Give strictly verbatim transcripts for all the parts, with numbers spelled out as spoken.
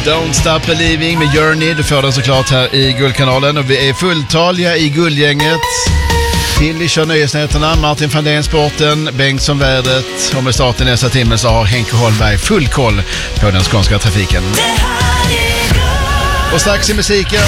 Don't Stop Believing med Journey. Du får den såklart här i Guldkanalen. Och vi är fulltaliga i Guldgänget. Tilly kör nyhetsnätterna, Martin Fandén sporten, Bengtsson vädret. Och med starten nästa timme så har Henke Holmberg full koll på den skånska trafiken. Och strax i musiken,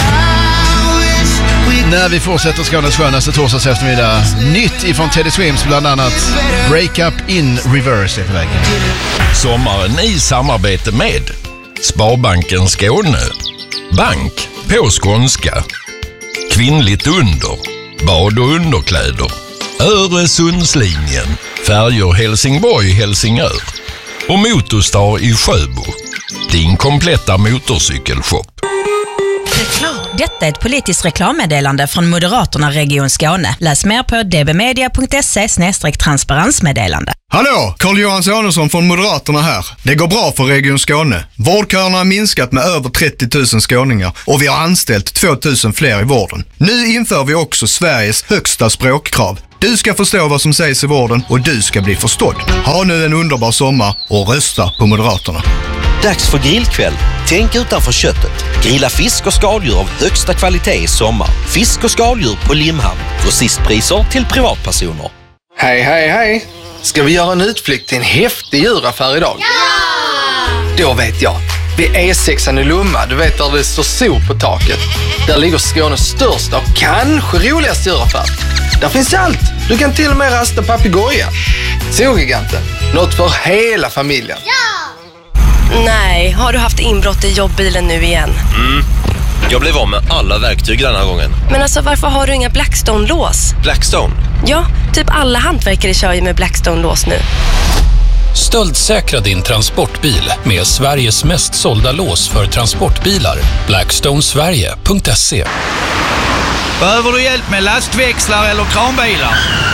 när vi fortsätter Skånes skönaste torsdags eftermiddag, nytt ifrån Teddy Swims bland annat. Break Up in Reverse är på väg. Sommaren i samarbete med Sparbanken Skåne, bank på skånska, kvinnligt under, bad och underkläder, Öresundslinjen, färjor Helsingborg, Helsingör och Motorstar i Sjöbo, din kompletta motorcykelshop. Reklam. Detta är ett politiskt reklammeddelande från Moderaterna Region Skåne. Läs mer på d b media punkt se slash transparensmeddelande. Hallå, Carl-Johan Sonesson från Moderaterna här. Det går bra för Region Skåne. Vårdköerna har minskat med över trettio tusen skåningar och vi har anställt två tusen fler i vården. Nu inför vi också Sveriges högsta språkkrav. Du ska förstå vad som sägs i vården och du ska bli förstådd. Ha nu en underbar sommar och rösta på Moderaterna. Dags för grillkväll. Tänk utanför köttet. Grilla fisk och skaldjur av högsta kvalitet i sommar. Fisk och skaldjur på Limhamn. Grossistpriser till privatpersoner. Hej, hej, hej. Ska vi göra en utflykt till en häftig djuraffär idag? Ja! Då vet jag. Vid E sexan i Lomma, du vet där det står sol på taket. Där ligger Skånes största och kanske roligaste djuraffär. Där finns allt. Du kan till och med rasta papegoja. Zogiganten. Något för hela familjen. Ja! Nej, har du haft inbrott i jobbbilen nu igen? Mm. Jag blev av med alla verktyg den här gången. Men alltså, varför har du inga Blackstone-lås? Blackstone? Ja, typ alla hantverkare kör ju med Blackstone-lås nu. Stöldsäkra din transportbil med Sveriges mest sålda lås för transportbilar. blackstone sverige punkt se. Behöver du hjälp med lastväxlar eller kranbilar?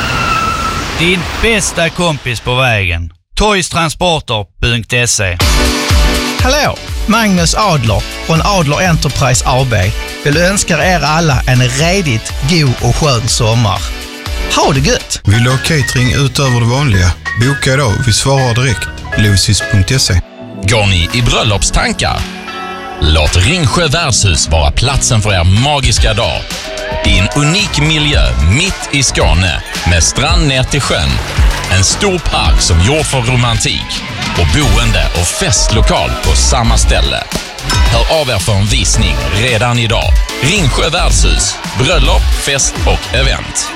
Din bästa kompis på vägen. toys transporter punkt se. Hallå, Magnus Adler från Adler Enterprise A B vill önska er alla en redigt god och skön sommar. Ha det gött! Vill du ha catering utöver det vanliga? Boka idag, vi svarar direkt. lucis punkt se. Går ni i bröllopstankar? Låt Ringsjö värdshus vara platsen för er magiska dag. I en unik miljö mitt i Skåne med strand ner till sjön. En stor park som gjord för romantik och boende och festlokal på samma ställe. Hör av er för en visning redan idag. Ringsjö värdshus, bröllop, fest och event.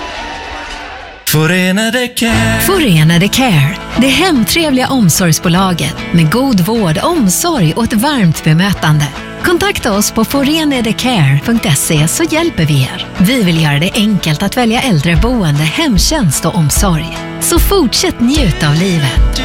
Förenade Care. Förenade Care. Det hemtrevliga omsorgsbolaget med god vård, omsorg och ett varmt bemötande. Kontakta oss på forenadecare punkt se så hjälper vi er. Vi vill göra det enkelt att välja äldreboende, hemtjänst och omsorg. Så fortsätt njuta av livet.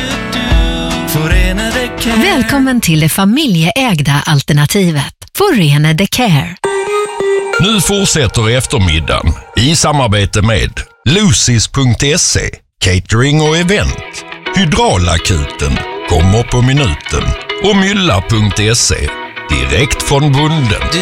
Välkommen till det familjeägda alternativet. Förenade Care. Nu fortsätter eftermiddagen i samarbete med lucis punkt se, catering och event, Hydraulakuten, kommer på minuten och mylla punkt se, direkt från bonden.